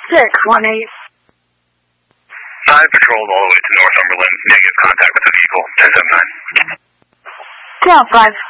618. 5 patrolled all the way to Northumberland. Negative contact with the vehicle. 1079. Ground 5.